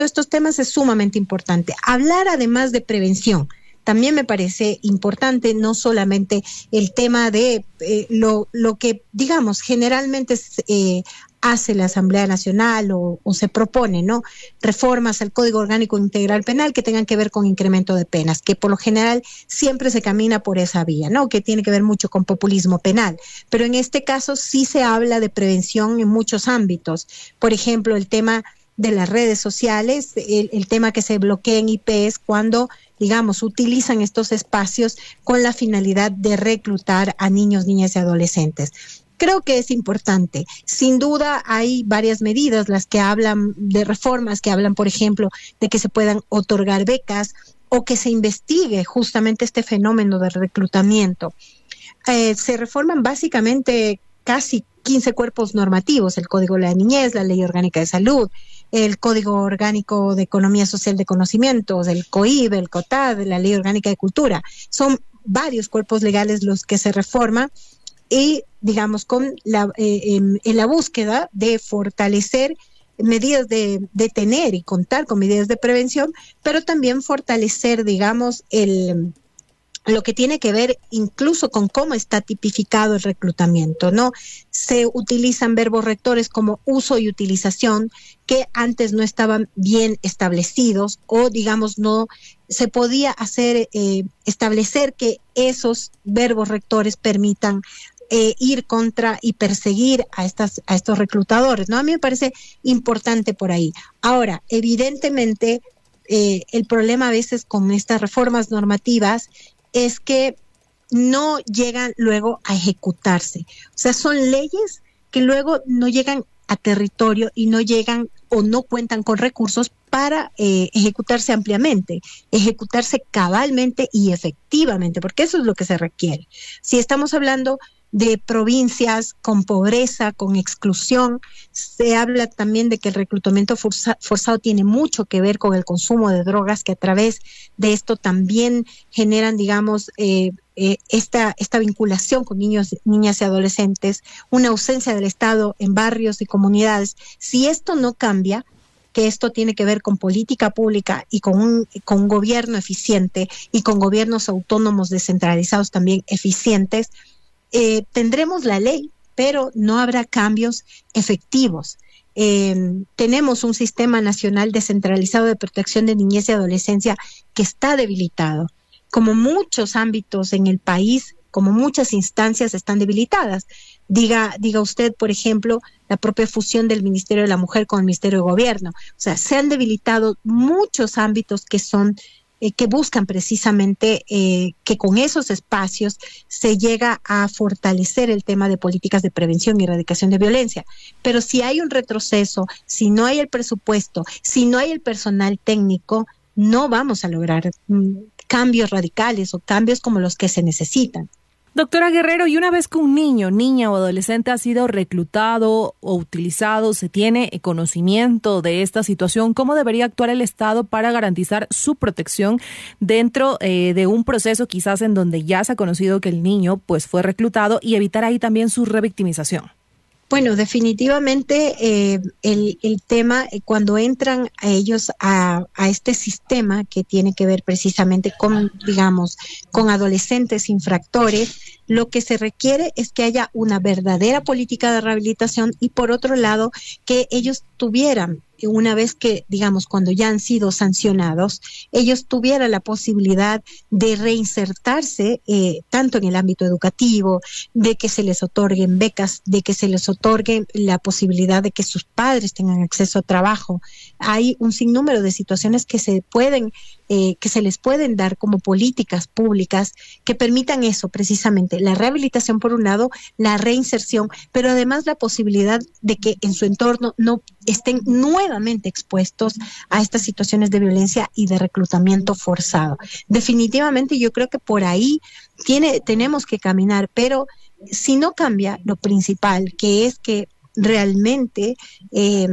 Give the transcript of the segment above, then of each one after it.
estos temas es sumamente importante. Hablar además de prevención. También me parece importante, no solamente el tema de lo que, digamos, generalmente hace la Asamblea Nacional o se propone, ¿no? Reformas al Código Orgánico Integral Penal que tengan que ver con incremento de penas, que por lo general siempre se camina por esa vía, ¿no? Que tiene que ver mucho con populismo penal. Pero en este caso sí se habla de prevención en muchos ámbitos. Por ejemplo, el tema de las redes sociales, el tema que se bloqueen IPs cuando, digamos, utilizan estos espacios con la finalidad de reclutar a niños, niñas y adolescentes. Creo que es importante. Sin duda hay varias medidas, las que hablan de reformas, que hablan, por ejemplo, de que se puedan otorgar becas o que se investigue justamente este fenómeno de reclutamiento. Se reforman básicamente casi 15 cuerpos normativos, el Código de la Niñez, la Ley Orgánica de Salud, el Código Orgánico de Economía Social de Conocimientos, el COIB, el COTAD, la Ley Orgánica de Cultura. Son varios cuerpos legales los que se reforman y, digamos, en la búsqueda de fortalecer medidas de detener y contar con medidas de prevención, pero también fortalecer, digamos, lo que tiene que ver incluso con cómo está tipificado el reclutamiento, ¿no? Se utilizan verbos rectores como uso y utilización que antes no estaban bien establecidos o, digamos, no se podía establecer que esos verbos rectores permitan ir contra y perseguir a estos reclutadores, ¿no? A mí me parece importante por ahí. Ahora, evidentemente, el problema a veces con estas reformas normativas es que no llegan luego a ejecutarse. O sea, son leyes que luego no llegan a territorio y no llegan o no cuentan con recursos para ejecutarse ampliamente, ejecutarse cabalmente y efectivamente, porque eso es lo que se requiere. Si estamos hablando de provincias con pobreza, con exclusión, se habla también de que el reclutamiento forzado tiene mucho que ver con el consumo de drogas, que a través de esto también generan, digamos, esta vinculación con niños, niñas y adolescentes, una ausencia del Estado en barrios y comunidades. Si esto no cambia, que esto tiene que ver con política pública y con un gobierno eficiente y con gobiernos autónomos descentralizados también eficientes, tendremos la ley, pero no habrá cambios efectivos. Tenemos un sistema nacional descentralizado de protección de niñez y adolescencia que está debilitado. Como muchos ámbitos en el país, como muchas instancias están debilitadas. Diga usted, por ejemplo, la propia fusión del Ministerio de la Mujer con el Ministerio de Gobierno. O sea, se han debilitado muchos ámbitos que buscan precisamente que con esos espacios se llega a fortalecer el tema de políticas de prevención y erradicación de violencia. Pero si hay un retroceso, si no hay el presupuesto, si no hay el personal técnico, no vamos a lograr cambios radicales o cambios como los que se necesitan. Doctora Guerrero, y una vez que un niño, niña o adolescente ha sido reclutado o utilizado, se tiene conocimiento de esta situación, ¿cómo debería actuar el Estado para garantizar su protección dentro de un proceso quizás en donde ya se ha conocido que el niño pues fue reclutado y evitar ahí también su revictimización? Bueno, definitivamente el tema, cuando entran a ellos a este sistema que tiene que ver precisamente con, digamos, con adolescentes infractores, lo que se requiere es que haya una verdadera política de rehabilitación y, por otro lado, que ellos tuvieran, una vez que, digamos, cuando ya han sido sancionados, ellos tuvieran la posibilidad de reinsertarse tanto en el ámbito educativo, de que se les otorguen becas, de que se les otorgue la posibilidad de que sus padres tengan acceso a trabajo. Hay un sinnúmero de situaciones que se les pueden dar como políticas públicas que permitan eso precisamente, la rehabilitación por un lado, la reinserción, pero además la posibilidad de que en su entorno no estén nuevamente expuestos a estas situaciones de violencia y de reclutamiento forzado. Definitivamente yo creo que por ahí tenemos que caminar, pero si no cambia lo principal, que es que realmente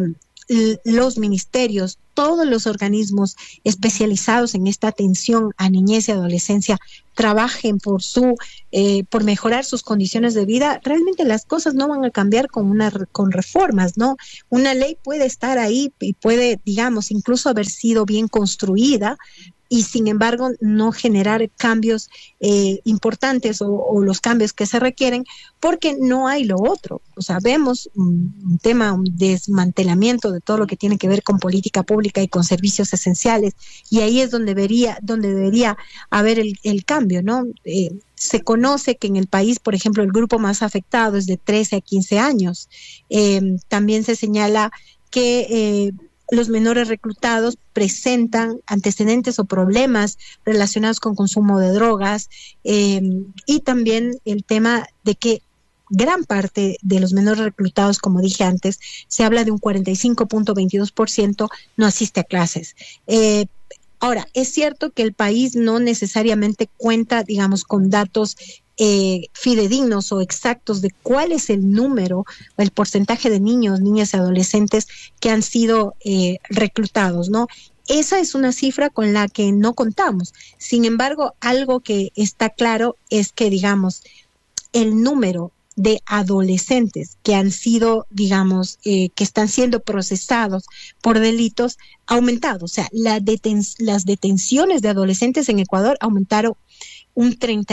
los ministerios, todos los organismos especializados en esta atención a niñez y adolescencia trabajen por mejorar sus condiciones de vida, realmente las cosas no van a cambiar con reformas, ¿no? Una ley puede estar ahí y puede, digamos, incluso haber sido bien construida, y sin embargo no generar cambios importantes o los cambios que se requieren, porque no hay lo otro. O sea, vemos un desmantelamiento de todo lo que tiene que ver con política pública y con servicios esenciales, y ahí es donde debería haber el cambio, ¿no? Se conoce que en el país, por ejemplo, el grupo más afectado es de 13 a 15 años. También se señala que los menores reclutados presentan antecedentes o problemas relacionados con consumo de drogas, y también el tema de que gran parte de los menores reclutados, como dije antes, se habla de un 45.22% no asiste a clases. Ahora, es cierto que el país no necesariamente cuenta, digamos, con datos fidedignos o exactos de cuál es el número, el porcentaje de niños, niñas y adolescentes que han sido reclutados, ¿no? Esa es una cifra con la que no contamos. Sin embargo, algo que está claro es que, digamos, el número de adolescentes que han sido, digamos, que están siendo procesados por delitos ha aumentado. O sea, las detenciones de adolescentes en Ecuador aumentaron un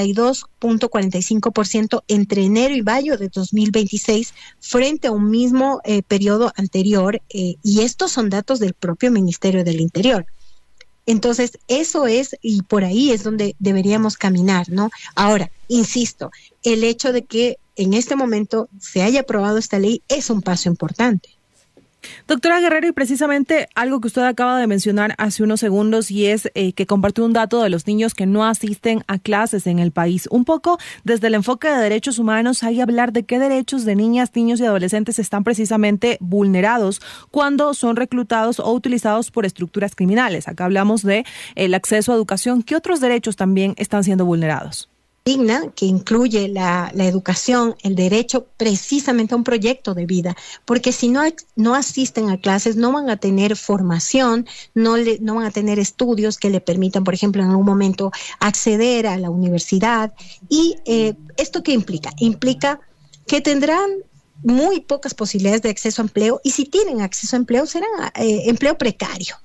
32.45% entre enero y mayo de 2026 frente a un mismo periodo anterior, y estos son datos del propio Ministerio del Interior. Entonces, eso es, y por ahí es donde deberíamos caminar, ¿no? Ahora, insisto, el hecho de que en este momento se haya aprobado esta ley es un paso importante. Doctora Guerrero, y precisamente algo que usted acaba de mencionar hace unos segundos, y es que compartió un dato de los niños que no asisten a clases en el país. Un poco desde el enfoque de derechos humanos hay que hablar de qué derechos de niñas, niños y adolescentes están precisamente vulnerados cuando son reclutados o utilizados por estructuras criminales. Acá hablamos de el acceso a educación. ¿Qué otros derechos también están siendo vulnerados? Digna, que incluye la educación, el derecho precisamente a un proyecto de vida, porque si no asisten a clases, no van a tener formación, no van a tener estudios que le permitan, por ejemplo, en algún momento acceder a la universidad. Y ¿esto qué implica? Implica que tendrán muy pocas posibilidades de acceso a empleo, y si tienen acceso a empleo, será empleo precario,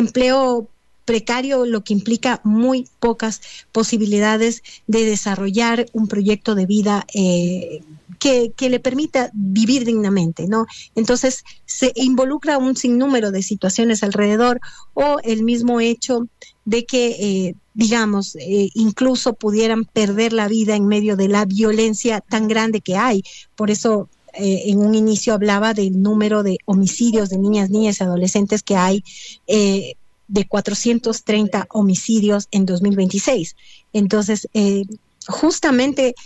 lo que implica muy pocas posibilidades de desarrollar un proyecto de vida que le permita vivir dignamente, ¿no? Entonces se involucra un sinnúmero de situaciones alrededor, o el mismo hecho de que incluso pudieran perder la vida en medio de la violencia tan grande que hay. Por eso en un inicio hablaba del número de homicidios de niñas y adolescentes que hay, de 430 homicidios en 2026. Entonces, justamente,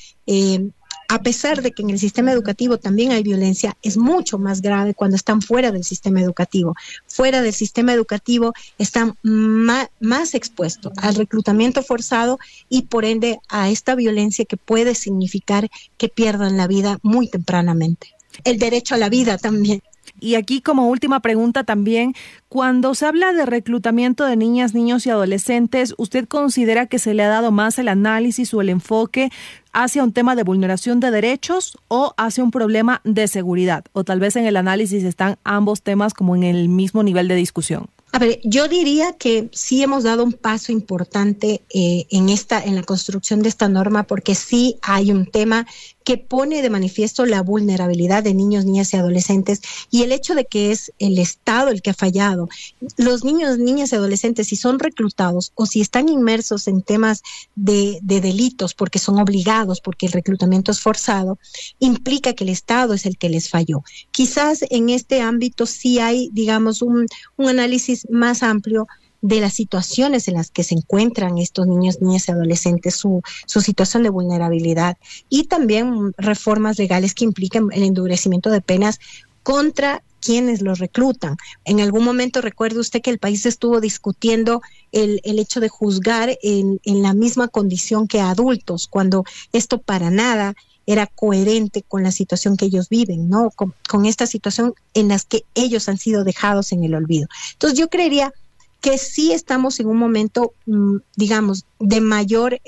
a pesar de que en el sistema educativo también hay violencia, es mucho más grave cuando están fuera del sistema educativo. Fuera del sistema educativo están más expuestos al reclutamiento forzado y por ende a esta violencia que puede significar que pierdan la vida muy tempranamente. El derecho a la vida también. Y aquí, como última pregunta también, cuando se habla de reclutamiento de niñas, niños y adolescentes, ¿usted considera que se le ha dado más el análisis o el enfoque hacia un tema de vulneración de derechos o hacia un problema de seguridad? O tal vez en el análisis están ambos temas como en el mismo nivel de discusión. A ver, yo diría que sí hemos dado un paso importante en la construcción de esta norma, porque sí hay un tema que pone de manifiesto la vulnerabilidad de niños, niñas y adolescentes, y el hecho de que es el Estado el que ha fallado. Los niños, niñas y adolescentes, si son reclutados o si están inmersos en temas de delitos porque son obligados, porque el reclutamiento es forzado, implica que el Estado es el que les falló. Quizás en este ámbito sí hay, digamos, un análisis más amplio de las situaciones en las que se encuentran estos niños, niñas y adolescentes, su situación de vulnerabilidad, y también reformas legales que implican el endurecimiento de penas contra quienes los reclutan. En algún momento recuerde usted que el país estuvo discutiendo el hecho de juzgar en la misma condición que adultos, cuando esto para nada era coherente con la situación que ellos viven, ¿no? Con esta situación en las que ellos han sido dejados en el olvido. Entonces yo creería que sí estamos en un momento, digamos, de mayor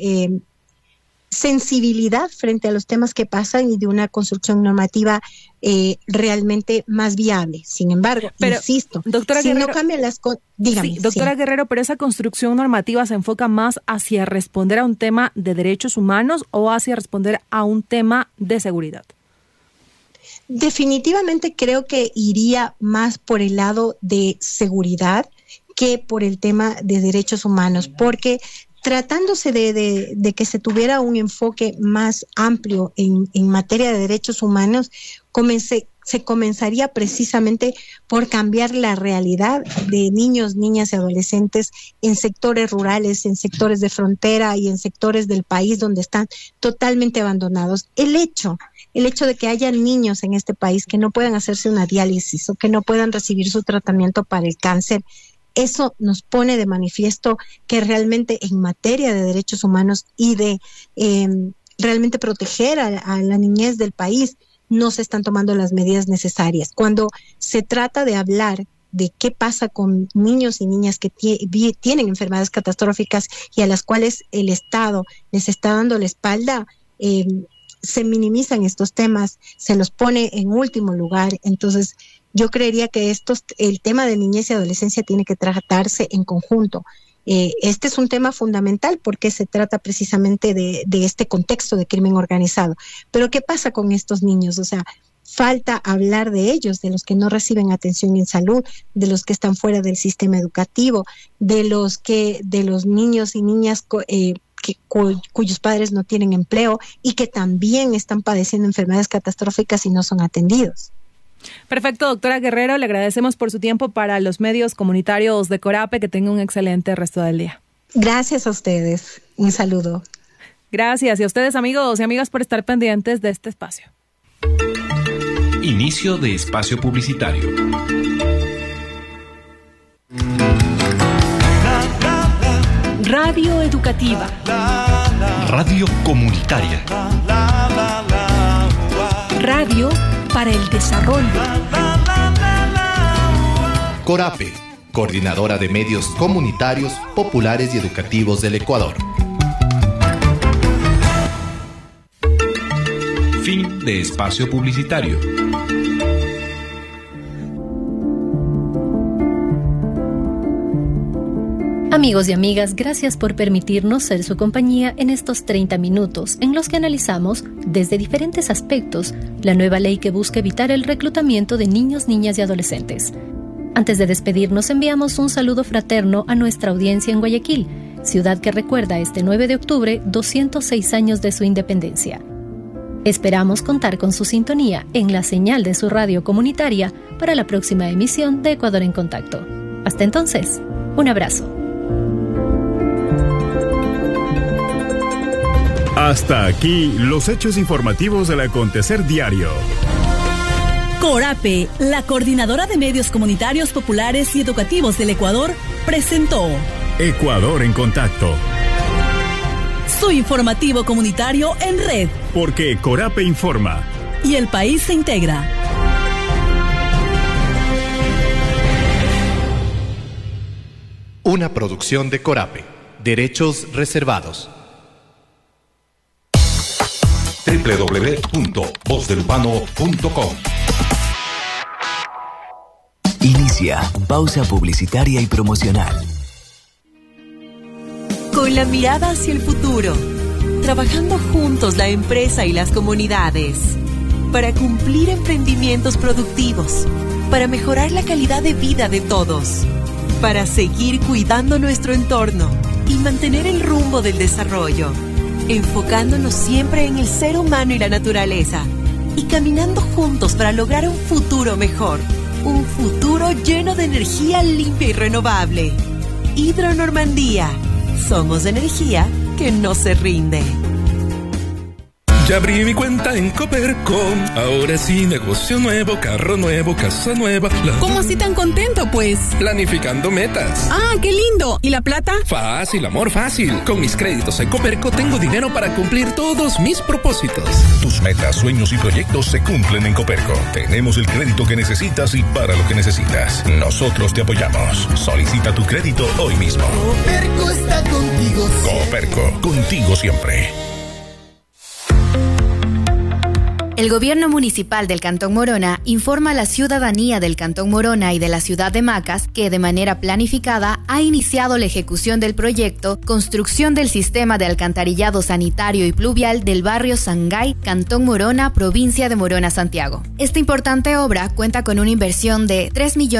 sensibilidad frente a los temas que pasan y de una construcción normativa realmente más viable. Sin embargo, pero, insisto, doctora si Guerrero, no cambian las cosas, dígame. Sí, doctora Guerrero, pero esa construcción normativa se enfoca más hacia responder a un tema de derechos humanos o hacia responder a un tema de seguridad. Definitivamente creo que iría más por el lado de seguridad que por el tema de derechos humanos, porque tratándose de que se tuviera un enfoque más amplio en materia de derechos humanos, se comenzaría precisamente por cambiar la realidad de niños, niñas y adolescentes en sectores rurales, en sectores de frontera y en sectores del país donde están totalmente abandonados. El hecho de que haya niños en este país que no puedan hacerse una diálisis o que no puedan recibir su tratamiento para el cáncer, eso nos pone de manifiesto que realmente en materia de derechos humanos y de realmente proteger a la niñez del país no se están tomando las medidas necesarias. Cuando se trata de hablar de qué pasa con niños y niñas que tienen enfermedades catastróficas y a las cuales el Estado les está dando la espalda, se minimizan estos temas, se los pone en último lugar. Entonces, yo creería que el tema de niñez y adolescencia tiene que tratarse en conjunto. Este es un tema fundamental porque se trata precisamente de este contexto de crimen organizado. Pero ¿qué pasa con estos niños? O sea, falta hablar de ellos, de los que no reciben atención en salud, de los que están fuera del sistema educativo, de los niños y niñas cuyos padres no tienen empleo y que también están padeciendo enfermedades catastróficas y no son atendidos. Perfecto, doctora Guerrero, le agradecemos por su tiempo para los medios comunitarios de Corape. Que tenga un excelente resto del día. Gracias a ustedes. Un saludo. Gracias. Y a ustedes, amigos y amigas, por estar pendientes de este espacio. Inicio de espacio publicitario. Radio educativa. Radio comunitaria. Radio para el desarrollo. Corape, coordinadora de medios comunitarios, populares y educativos del Ecuador. Fin de espacio publicitario. Amigos y amigas, gracias por permitirnos ser su compañía en estos 30 minutos en los que analizamos desde diferentes aspectos la nueva ley que busca evitar el reclutamiento de niños, niñas y adolescentes. Antes de despedirnos, enviamos un saludo fraterno a nuestra audiencia en Guayaquil, ciudad que recuerda este 9 de octubre 206 años de su independencia. Esperamos contar con su sintonía en la señal de su radio comunitaria para la próxima emisión de Ecuador en Contacto. Hasta entonces, un abrazo. Hasta aquí los hechos informativos del acontecer diario. Corape, la coordinadora de medios comunitarios, populares y educativos del Ecuador, presentó Ecuador en Contacto. Su informativo comunitario en red. Porque Corape informa. Y el país se integra. Una producción de Corape. Derechos reservados. www.vozdelurbano.com. Inicia pausa publicitaria y promocional. Con la mirada hacia el futuro, trabajando juntos la empresa y las comunidades, para cumplir emprendimientos productivos, para mejorar la calidad de vida de todos, para seguir cuidando nuestro entorno y mantener el rumbo del desarrollo, enfocándonos siempre en el ser humano y la naturaleza, y caminando juntos para lograr un futuro mejor, un futuro lleno de energía limpia y renovable. Hidro Normandía, somos energía que no se rinde. Ya abrí mi cuenta en Coperco. Ahora sí, negocio nuevo, carro nuevo, casa nueva. ¿Cómo así tan contento, pues? Planificando metas. ¡Ah, qué lindo! ¿Y la plata? Fácil, amor, fácil. Con mis créditos en Coperco tengo dinero para cumplir todos mis propósitos. Tus metas, sueños y proyectos se cumplen en Coperco. Tenemos el crédito que necesitas y para lo que necesitas. Nosotros te apoyamos. Solicita tu crédito hoy mismo. Coperco está contigo siempre. Coperco, contigo siempre. El Gobierno Municipal del Cantón Morona informa a la ciudadanía del Cantón Morona y de la ciudad de Macas que de manera planificada ha iniciado la ejecución del proyecto Construcción del Sistema de Alcantarillado Sanitario y Pluvial del barrio Sangay, Cantón Morona, provincia de Morona, Santiago. Esta importante obra cuenta con una inversión de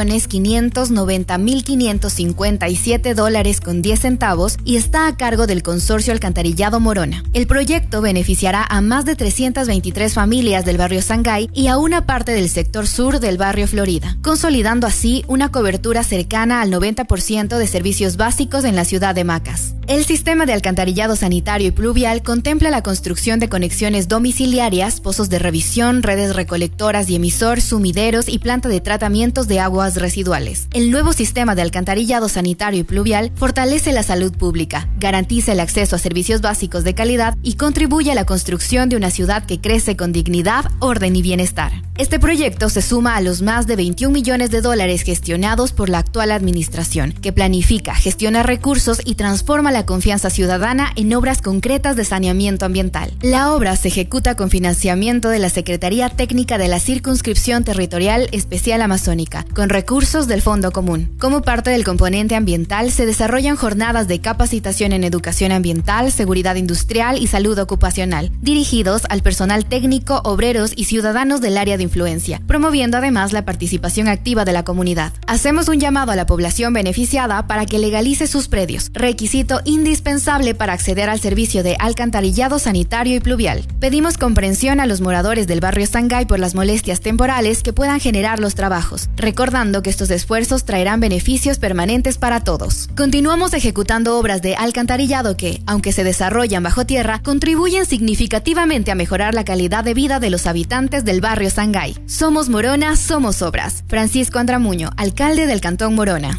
$3.590.557.10 y está a cargo del Consorcio Alcantarillado Morona. El proyecto beneficiará a más de 323 familias del barrio Sangay y a una parte del sector sur del barrio Florida, consolidando así una cobertura cercana al 90% de servicios básicos en la ciudad de Macas. El sistema de alcantarillado sanitario y pluvial contempla la construcción de conexiones domiciliarias, pozos de revisión, redes recolectoras y emisor, sumideros y planta de tratamientos de aguas residuales. El nuevo sistema de alcantarillado sanitario y pluvial fortalece la salud pública, garantiza el acceso a servicios básicos de calidad y contribuye a la construcción de una ciudad que crece con dignidad, orden y bienestar. Este proyecto se suma a los más de $21 millones gestionados por la actual administración, que planifica, gestiona recursos y transforma la confianza ciudadana en obras concretas de saneamiento ambiental. La obra se ejecuta con financiamiento de la Secretaría Técnica de la Circunscripción Territorial Especial Amazónica, con recursos del Fondo Común. Como parte del componente ambiental, se desarrollan jornadas de capacitación en educación ambiental, seguridad industrial y salud ocupacional, dirigidos al personal técnico, obreros y ciudadanos del área de influencia, promoviendo además la participación activa de la comunidad. Hacemos un llamado a la población beneficiada para que legalice sus predios, requisito indispensable para acceder al servicio de alcantarillado sanitario y pluvial. Pedimos comprensión a los moradores del barrio Sangay por las molestias temporales que puedan generar los trabajos, recordando que estos esfuerzos traerán beneficios permanentes para todos. Continuamos ejecutando obras de alcantarillado que, aunque se desarrollan bajo tierra, contribuyen significativamente a mejorar la calidad de vida de los habitantes del barrio Sangay. Somos Morona, somos obras. Francisco Andramuño, alcalde del Cantón Morona.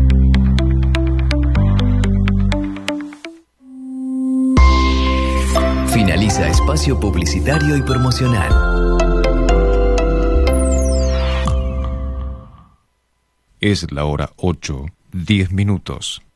Finaliza espacio publicitario y promocional. Es la hora 8:10.